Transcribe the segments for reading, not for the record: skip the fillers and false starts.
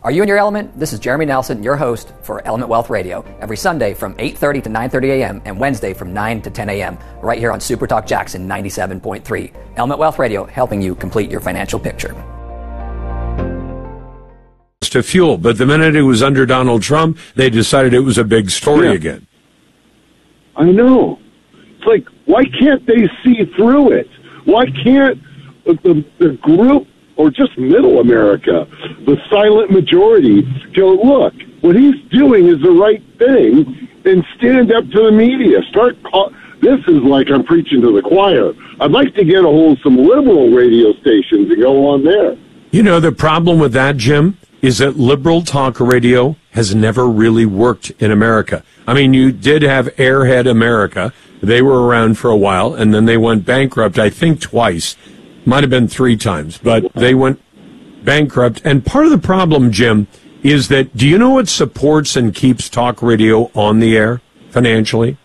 Are you in your element? This is Jeremy Nelson, your host for Element Wealth Radio, every Sunday from 8:30 to 9:30 a.m. and Wednesday from 9 to 10 a.m. right here on Super Talk Jackson 97.3. Element Wealth Radio, helping you complete your financial picture. To fuel, but the minute it was under Donald Trump, they decided it was a big story again. I know. It's like, why can't they see through it? Why can't the group, or just middle America, the silent majority, go, look, what he's doing is the right thing, and stand up to the media. This is like I'm preaching to the choir. I'd like to get a hold of some liberal radio stations and go on there. You know, the problem with that, Jim, is that liberal talk radio has never really worked in America. I mean, you did have Airhead America. They were around for a while, and then they went bankrupt, I think twice. Might have been 3 times, but they went bankrupt. And part of the problem, Jim, is that, do you know what supports and keeps talk radio on the air financially?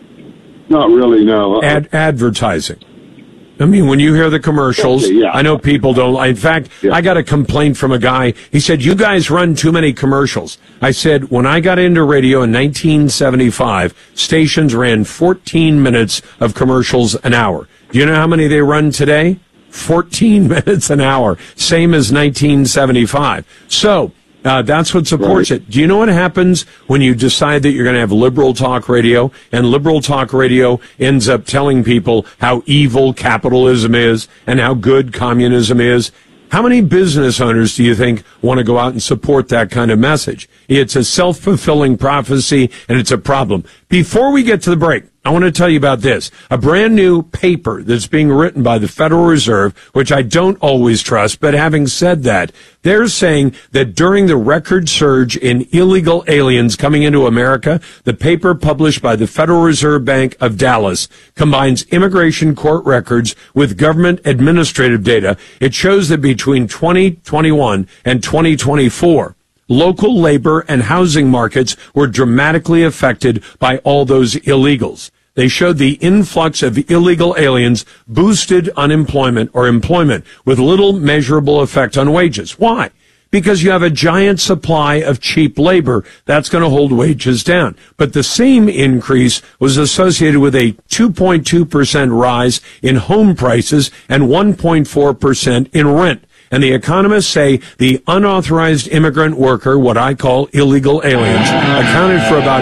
Not really, no. Advertising. I mean, when you hear the commercials, okay, yeah. I know people don't. In fact, I got a complaint from a guy. He said, you guys run too many commercials. I said, when I got into radio in 1975, stations ran 14 minutes of commercials an hour. Do you know how many they run today? 14 minutes an hour. Same as 1975. So, that's what supports it. Do you know what happens when you decide that you're going to have liberal talk radio, and liberal talk radio ends up telling people how evil capitalism is and how good communism is? How many business owners do you think want to go out and support that kind of message? It's a self-fulfilling prophecy, and it's a problem. Before we get to the break, I want to tell you about this. A brand new paper that's being written by the Federal Reserve, which I don't always trust, but having said that, they're saying that during the record surge in illegal aliens coming into America, the paper published by the Federal Reserve Bank of Dallas combines immigration court records with government administrative data. It shows that between 2021 and 2024, local labor and housing markets were dramatically affected by all those illegals. They showed the influx of illegal aliens boosted unemployment or employment with little measurable effect on wages. Why? Because you have a giant supply of cheap labor. That's going to hold wages down. But the same increase was associated with a 2.2% rise in home prices and 1.4% in rent. And the economists say the unauthorized immigrant worker, what I call illegal aliens, accounted for about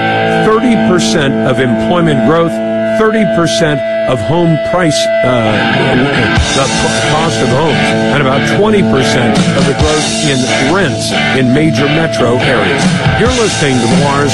30% of employment growth, 30% of home price, the cost of homes, and about 20% of the growth in rents in major metro areas. You're listening to the Lars